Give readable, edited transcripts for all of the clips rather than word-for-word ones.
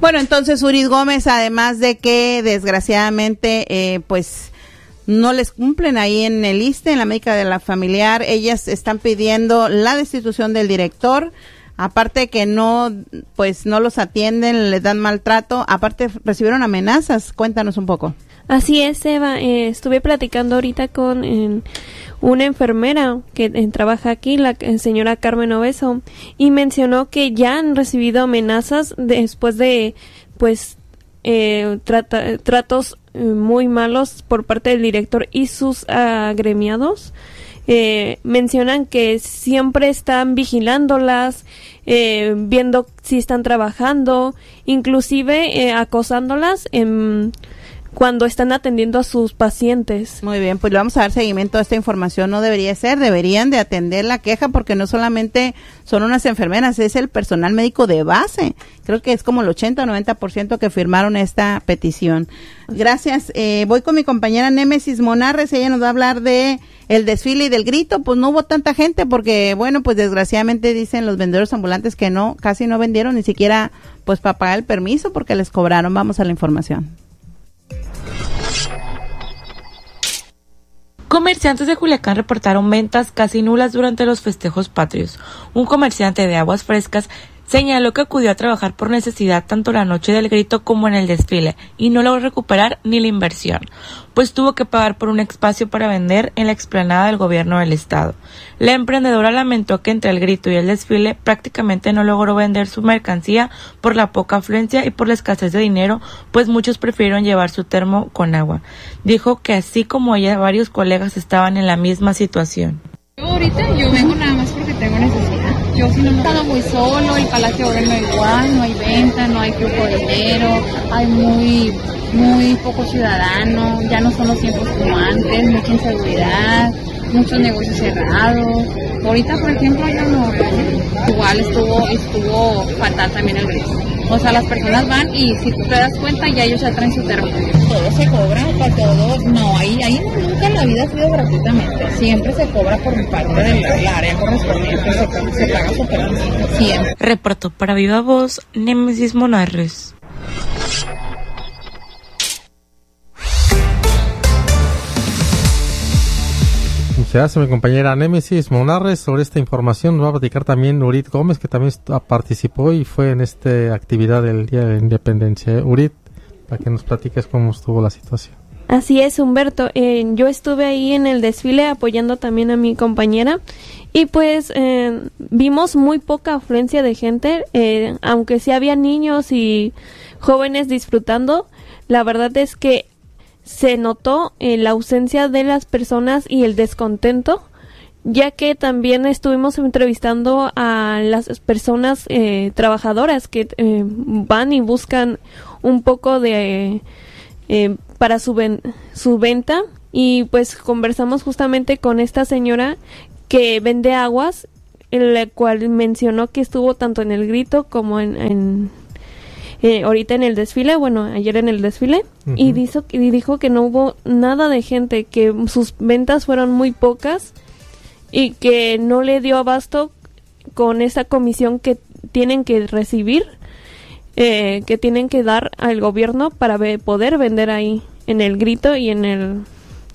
Bueno, entonces Urit Gómez, además de que desgraciadamente pues no les cumplen ahí en el ISSSTE, en la médica de la familiar, ellas están pidiendo la destitución del director, aparte que no los atienden, les dan maltrato, aparte recibieron amenazas. Cuéntanos un poco. Así es, Eva, estuve platicando ahorita con una enfermera que trabaja aquí, la señora Carmen Obeso, y mencionó que ya han recibido amenazas después de tratos muy malos por parte del director y sus agremiados. Mencionan que siempre están vigilándolas, viendo si están trabajando, inclusive acosándolas cuando están atendiendo a sus pacientes. Muy bien, pues le vamos a dar seguimiento a esta información. No debería ser, deberían de atender la queja, porque no solamente son unas enfermeras, es el personal médico de base. Creo que es como el 80 o 90% que firmaron esta petición. Gracias. Voy con mi compañera Némesis Monarres, ella nos va a hablar de el desfile y del grito. Pues no hubo tanta gente porque, bueno, pues desgraciadamente dicen los vendedores ambulantes que casi no vendieron ni siquiera pues para pagar el permiso porque les cobraron. Vamos a la información. Comerciantes de Culiacán reportaron ventas casi nulas durante los festejos patrios. Un comerciante de aguas frescas señaló que acudió a trabajar por necesidad tanto la noche del grito como en el desfile y no logró recuperar ni la inversión, pues tuvo que pagar por un espacio para vender en la explanada del gobierno del estado. La emprendedora lamentó que entre el grito y el desfile prácticamente no logró vender su mercancía por la poca afluencia y por la escasez de dinero, pues muchos prefirieron llevar su termo con agua. Dijo que así como ella, varios colegas estaban en la misma situación. Yo vengo nada más porque tengo necesidad. Yo si no me he estado muy solo, el Palacio de Gobierno igual, no hay venta, no hay flujo de dinero, hay muy poco ciudadano, ya no son los tiempos como antes, mucha inseguridad, muchos negocios cerrados. Ahorita, por ejemplo, yo no, igual estuvo fatal también el grito. O sea, las personas van y si tú te das cuenta ya ellos ya traen su termo. Todo se cobra para todos. No, ahí nunca en la vida ha sido gratuitamente. Siempre se cobra por parte del área correspondiente. Se paga su permiso. Siempre. Reportó para Viva Voz, Némesis Monarres. Muchas gracias, mi compañera Némesis Monarres. Sobre esta información nos va a platicar también Urit Gómez, que también participó y fue en esta actividad del Día de la Independencia. Urit, para que nos platiques cómo estuvo la situación. Así es, Humberto. Yo estuve ahí en el desfile apoyando también a mi compañera y pues vimos muy poca afluencia de gente, aunque sí había niños y jóvenes disfrutando. La verdad es que se notó la ausencia de las personas y el descontento, ya que también estuvimos entrevistando a las personas trabajadoras que van y buscan un poco de para su venta, y pues conversamos justamente con esta señora que vende aguas, en la cual mencionó que estuvo tanto en el grito como ahorita en el desfile, ayer en el desfile, uh-huh. y dijo que no hubo nada de gente, que sus ventas fueron muy pocas y que no le dio abasto con esa comisión que tienen que recibir, que tienen que dar al gobierno para poder vender ahí en el grito y en el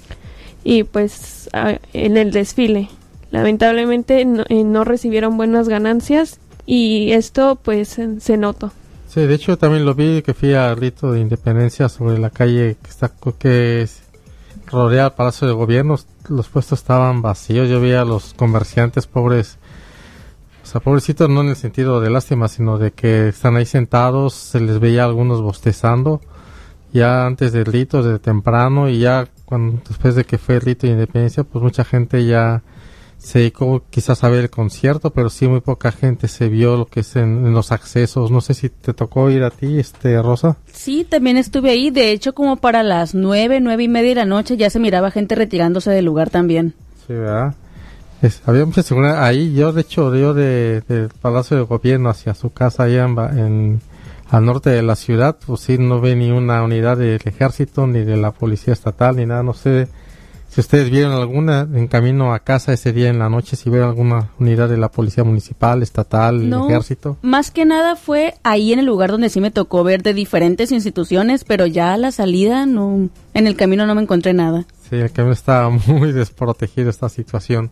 desfile. Lamentablemente no recibieron buenas ganancias y esto pues se notó. Sí, de hecho también lo vi, que fui al grito de Independencia sobre la calle que rodea el Palacio de Gobierno. Los puestos estaban vacíos, yo vi a los comerciantes pobres, o sea, pobrecitos no en el sentido de lástima, sino de que están ahí sentados, se les veía a algunos bostezando ya antes del rito, desde temprano, y ya después de que fue el rito de Independencia, pues mucha gente ya se dedicó quizás a ver el concierto, pero sí muy poca gente se vio lo que es en los accesos. No sé si te tocó ir a ti, Rosa. Sí, también estuve ahí. De hecho, como para las 9:30 de la noche ya se miraba gente retirándose del lugar también. Sí, ¿verdad? Había mucha seguridad ahí. Yo del Palacio de Gobierno hacia su casa allá al norte de la ciudad, pues sí, no ve ni una unidad del ejército, ni de la policía estatal, ni nada. No sé Si ustedes vieron alguna en camino a casa ese día en la noche, si vieron alguna unidad de la policía municipal, estatal, el ejército. Más que nada fue ahí en el lugar donde sí me tocó ver de diferentes instituciones, pero ya a la salida no, en el camino no me encontré nada. Sí, el camino estaba muy desprotegido esta situación.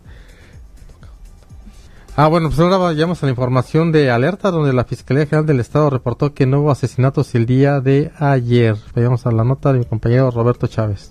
Bueno, pues ahora vayamos a la información de alerta, donde la Fiscalía General del Estado reportó que no hubo asesinatos el día de ayer. Vayamos a la nota de mi compañero Roberto Chávez.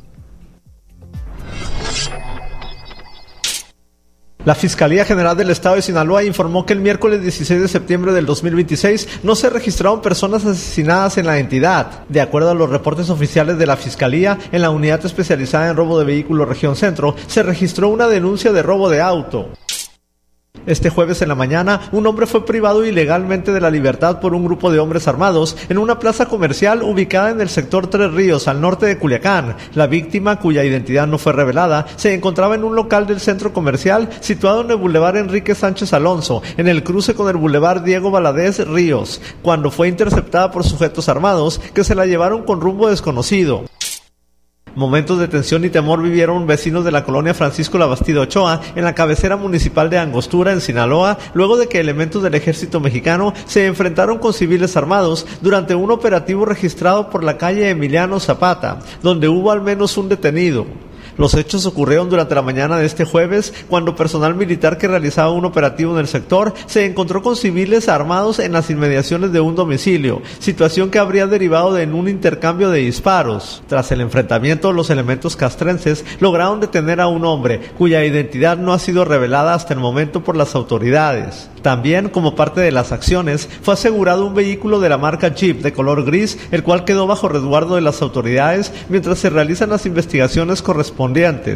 La Fiscalía General del Estado de Sinaloa informó que el miércoles 16 de septiembre del 2026 no se registraron personas asesinadas en la entidad. De acuerdo a los reportes oficiales de la Fiscalía, en la unidad especializada en robo de vehículos región centro, se registró una denuncia de robo de auto. Este jueves en la mañana, un hombre fue privado ilegalmente de la libertad por un grupo de hombres armados en una plaza comercial ubicada en el sector Tres Ríos, al norte de Culiacán. La víctima, cuya identidad no fue revelada, se encontraba en un local del centro comercial situado en el Boulevard Enrique Sánchez Alonso, en el cruce con el Boulevard Diego Valadez Ríos, cuando fue interceptada por sujetos armados que se la llevaron con rumbo desconocido. Momentos de tensión y temor vivieron vecinos de la colonia Francisco Labastida Ochoa en la cabecera municipal de Angostura, en Sinaloa, luego de que elementos del ejército mexicano se enfrentaron con civiles armados durante un operativo registrado por la calle Emiliano Zapata, donde hubo al menos un detenido. Los hechos ocurrieron durante la mañana de este jueves, cuando personal militar que realizaba un operativo en el sector se encontró con civiles armados en las inmediaciones de un domicilio, situación que habría derivado en un intercambio de disparos. Tras el enfrentamiento, los elementos castrenses lograron detener a un hombre, cuya identidad no ha sido revelada hasta el momento por las autoridades. También, como parte de las acciones, fue asegurado un vehículo de la marca Jeep de color gris, el cual quedó bajo resguardo de las autoridades mientras se realizan las investigaciones correspondientes.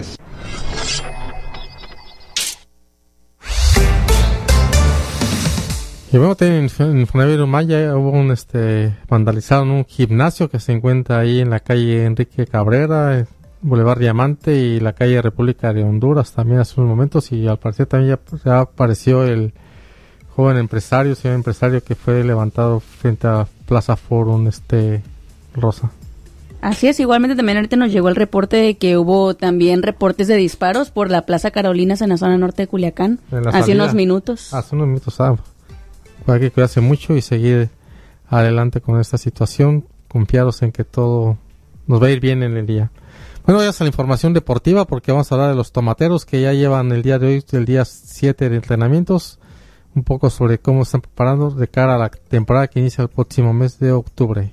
Y bueno, en Infonavit Maya hubo vandalizaron un gimnasio que se encuentra ahí en la calle Enrique Cabrera, Boulevard Diamante y la calle República de Honduras también hace unos momentos, y al parecer también ya apareció el joven empresario, señor empresario, que fue levantado frente a Plaza Forum, Rosa. Así es, igualmente también ahorita nos llegó el reporte de que hubo también reportes de disparos por la Plaza Carolinas en la zona norte de Culiacán, hace unos minutos. Hace unos minutos, hay que cuidarse mucho y seguir adelante con esta situación, confiados en que todo nos va a ir bien en el día. Bueno, ya es la información deportiva, porque vamos a hablar de los tomateros que ya llevan el día de hoy, el día 7 de entrenamientos, un poco sobre cómo están preparando de cara a la temporada que inicia el próximo mes de octubre.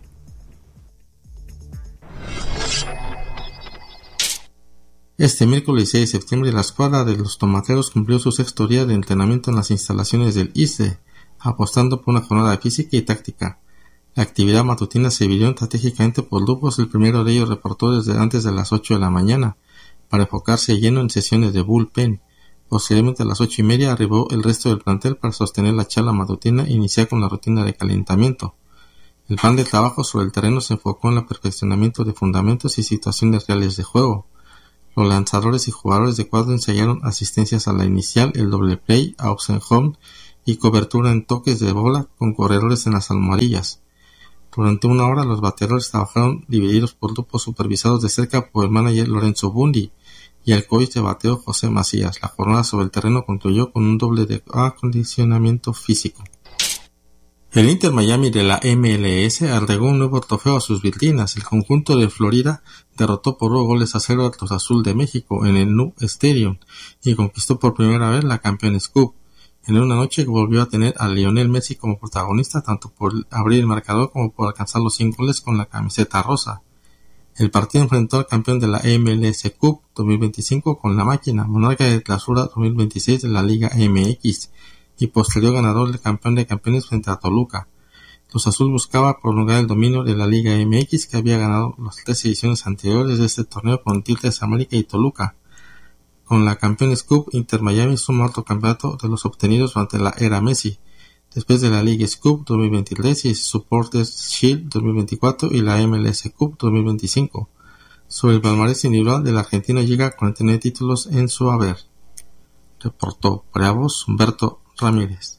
Este miércoles 6 de septiembre, la escuadra de los tomateros cumplió su sexto día de entrenamiento en las instalaciones del ISDE, apostando por una jornada física y táctica. La actividad matutina se dividió estratégicamente por grupos. El primero de ellos reportó desde antes de las 8 de la mañana, para enfocarse lleno en sesiones de bullpen. Posteriormente, a las 8:30, arribó el resto del plantel para sostener la charla matutina e iniciar con la rutina de calentamiento. El plan de trabajo sobre el terreno se enfocó en el perfeccionamiento de fundamentos y situaciones reales de juego. Los lanzadores y jugadores de cuadro ensayaron asistencias a la inicial, el doble play, outs and home y cobertura en toques de bola con corredores en las almohadillas. Durante una hora, los bateadores trabajaron divididos por grupos supervisados de cerca por el manager Lorenzo Bundy y el coach de bateo José Macías. La jornada sobre el terreno concluyó con un doble de acondicionamiento físico. El Inter Miami de la MLS agregó un nuevo trofeo a sus vitrinas. El conjunto de Florida derrotó por 2-0 al Cruz Azul de México en el Nou Stadium y conquistó por primera vez la Champions Cup. En una noche que volvió a tener a Lionel Messi como protagonista, tanto por abrir el marcador como por alcanzar los 100 goles con la camiseta rosa. El partido enfrentó al campeón de la MLS Cup 2025 con la máquina, monarca de clausura 2026 de la Liga MX, y posterior ganador del campeón de campeones frente a Toluca. Cruz Azul buscaba prolongar el dominio de la Liga MX, que había ganado las 3 ediciones anteriores de este torneo con Tigres América y Toluca. Con la Champions Cup, Inter Miami suma otro campeonato de los obtenidos durante la era Messi, después de la League Cup 2023 y Supporters Shield 2024 y la MLS Cup 2025. Sobre el palmarés individual del argentino, llega con 49 títulos en su haber. Reportó para vos Humberto Ramírez.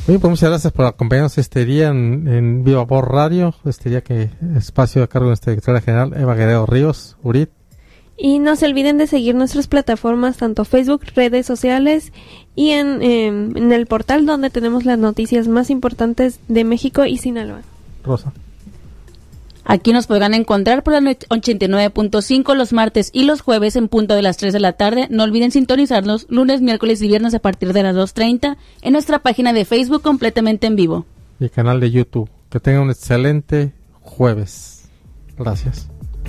Muy bien, pues muchas gracias por acompañarnos este día en Viva Voz Radio, este día que espacio a cargo de nuestra directora general Eva Guerrero Ríos, URIT. Y no se olviden de seguir nuestras plataformas, tanto Facebook, redes sociales y en el portal donde tenemos las noticias más importantes de México y Sinaloa. Rosa. Aquí nos podrán encontrar por la 89.5 los martes y los jueves en punto de las 3 de la tarde. No olviden sintonizarnos lunes, miércoles y viernes a partir de las 2:30 en nuestra página de Facebook completamente en vivo. Y canal de YouTube. Que tengan un excelente jueves. Gracias.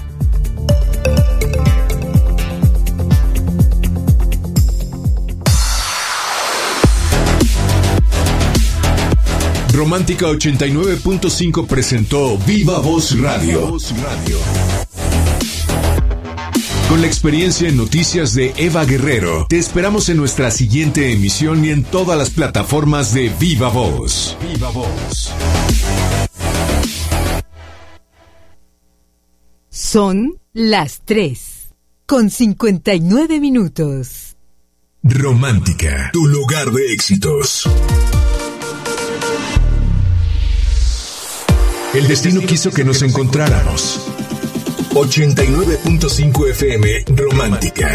Romántica 89.5 presentó Viva Voz Radio. Con la experiencia en noticias de Eva Guerrero, te esperamos en nuestra siguiente emisión y en todas las plataformas de Viva Voz. Viva Voz. Son las 3:59. Romántica, tu lugar de éxitos. El destino quiso que nos encontráramos. 89.5 FM Romántica,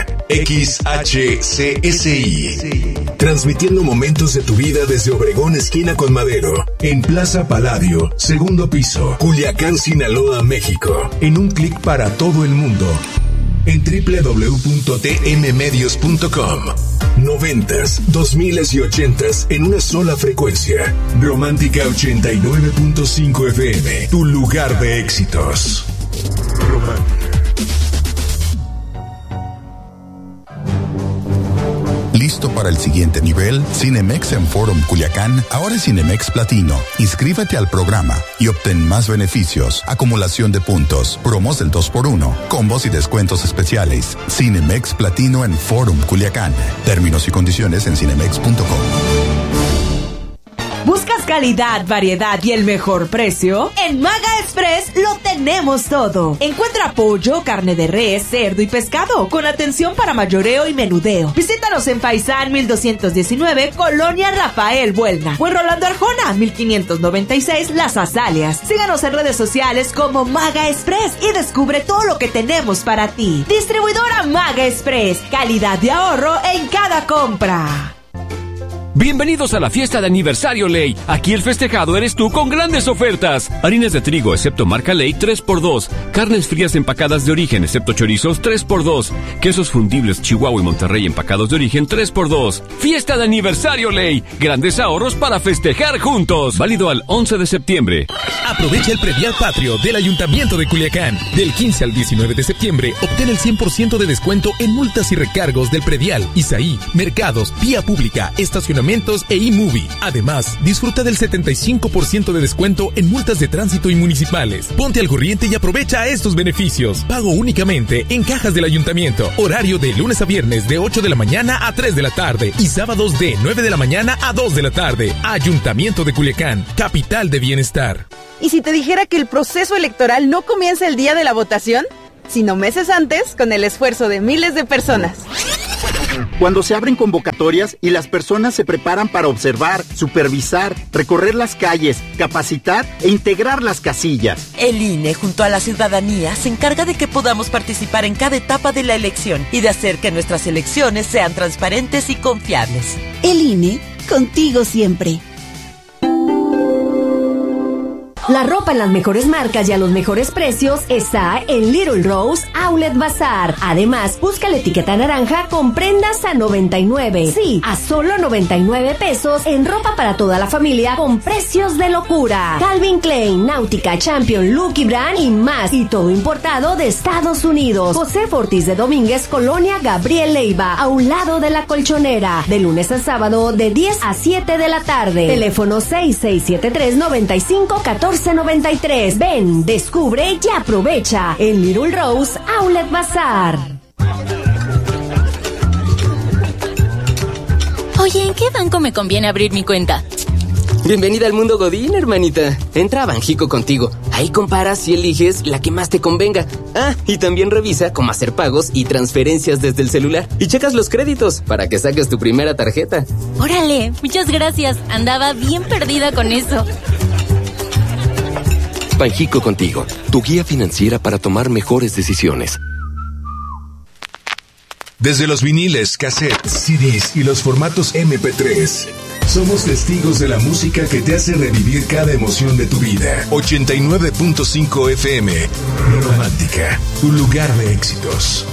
XHCSI. Transmitiendo momentos de tu vida desde Obregón, esquina con Madero, en Plaza Palladio, segundo piso, Culiacán, Sinaloa, México. En un clic para todo el mundo. En www.tmmedios.com. 90s, 2000s y 80s en una sola frecuencia. Romántica 89.5 FM, tu lugar de éxitos. Romántica. ¿Listo para el siguiente nivel? Cinemex en Forum Culiacán, ahora es Cinemex Platino. Inscríbete al programa y obtén más beneficios, acumulación de puntos, promos del 2x1, combos y descuentos especiales. Cinemex Platino en Forum Culiacán. Términos y condiciones en cinemex.com. ¿Buscas calidad, variedad y el mejor precio? En Maga Express lo tenemos todo. Encuentra pollo, carne de res, cerdo y pescado, con atención para mayoreo y menudeo. Visítanos en Faisán 1219, Colonia Rafael Buelna, o en Rolando Arjona 1596, Las Azaleas. Síganos en redes sociales como Maga Express y descubre todo lo que tenemos para ti. Distribuidora Maga Express, calidad de ahorro en cada compra. Bienvenidos a la fiesta de aniversario Ley. Aquí el festejado eres tú con grandes ofertas. Harinas de trigo, excepto marca Ley, 3x2. Carnes frías empacadas de origen, excepto chorizos, 3x2. Quesos fundibles Chihuahua y Monterrey empacados de origen, 3x2. Fiesta de aniversario Ley. Grandes ahorros para festejar juntos. Válido al 11 de septiembre. Aprovecha el predial patrio del Ayuntamiento de Culiacán. Del 15 al 19 de septiembre, obtén el 100% de descuento en multas y recargos del predial, Isaí, mercados, vía pública, estacionamiento e iMovie. Además, disfruta del 75% de descuento en multas de tránsito y municipales. Ponte al corriente y aprovecha estos beneficios. Pago únicamente en cajas del ayuntamiento. Horario de lunes a viernes de 8 de la mañana a 3 de la tarde y sábados de 9 de la mañana a 2 de la tarde. Ayuntamiento de Culiacán, capital de bienestar. ¿Y si te dijera que el proceso electoral no comienza el día de la votación, sino meses antes, con el esfuerzo de miles de personas? Cuando se abren convocatorias y las personas se preparan para observar, supervisar, recorrer las calles, capacitar e integrar las casillas. El INE, junto a la ciudadanía, se encarga de que podamos participar en cada etapa de la elección y de hacer que nuestras elecciones sean transparentes y confiables. El INE, contigo siempre. La ropa en las mejores marcas y a los mejores precios está en Little Rose Outlet Bazaar. Además, busca la etiqueta naranja con prendas a 99. Sí, a solo 99 pesos en ropa para toda la familia con precios de locura. Calvin Klein, Náutica, Champion, Lucky Brand y más. Y todo importado de Estados Unidos. José Ortiz de Domínguez, Colonia Gabriel Leiva, a un lado de la Colchonera. De lunes a sábado de 10 a 7 de la tarde. Teléfono 6673-951493. Ven, descubre y aprovecha en Little Rose Outlet Bazaar. Oye, ¿en qué banco me conviene abrir mi cuenta? Bienvenida al mundo Godín, hermanita. Entra a Banjico Contigo. Ahí comparas y eliges la que más te convenga. Ah, y también revisa cómo hacer pagos y transferencias desde el celular. Y checas los créditos para que saques tu primera tarjeta. ¡Órale! Muchas gracias. Andaba bien perdida con eso. Banjico Contigo, tu guía financiera para tomar mejores decisiones. Desde los viniles, cassettes, CDs y los formatos MP3, somos testigos de la música que te hace revivir cada emoción de tu vida. 89.5 FM, Romántica, tu lugar de éxitos.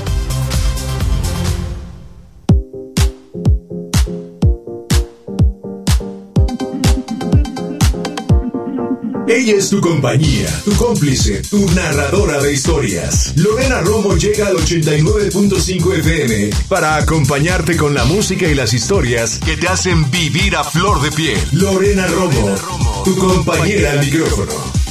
Ella es tu compañía, tu cómplice, tu narradora de historias. Lorena Romo llega al 89.5 FM para acompañarte con la música y las historias que te hacen vivir a flor de piel. Lorena Romo, tu compañera al micrófono.